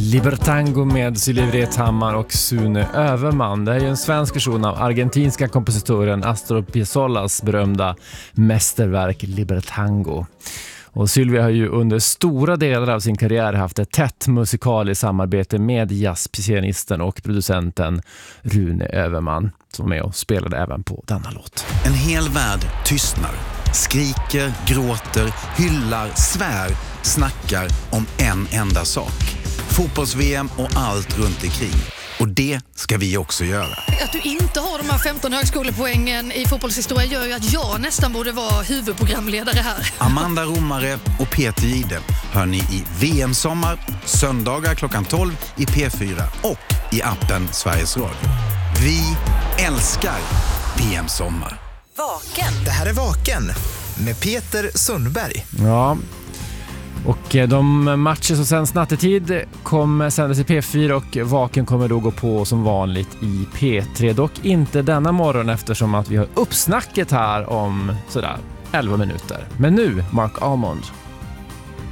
Libertango med Sylvia Vrethammar och Sune Överman. Det är ju en svensk version av argentinska kompositören Astor Piazzollas berömda mästerverk Libertango. Och Sylvia har ju under stora delar av sin karriär haft ett tätt musikaliskt samarbete med jazzpianisten och producenten Rune Överman, som är med och spelade även på denna låt. En hel värld tystnar, skriker, gråter, hyllar, svär, snackar om en enda sak. Fotbolls-VM och allt runt omkring. Och det ska vi också göra. Att du inte har de här 15 högskolepoängen i fotbollshistoria gör ju att jag nästan borde vara huvudprogramledare här. Amanda Romare och Peter Jihde hör ni i VM-sommar, söndagar klockan 12 i P4 och i appen Sveriges Radio. Vi älskar VM-sommar. Vaken. Det här är Vaken med Peter Sundberg. Ja. Och de matcher som sänds nattetid kommer sändas i P4 och Vaken kommer då gå på som vanligt i P3. Dock inte denna morgon eftersom att vi har uppsnacket här om sådär 11 minuter. Men nu, Mark Almond.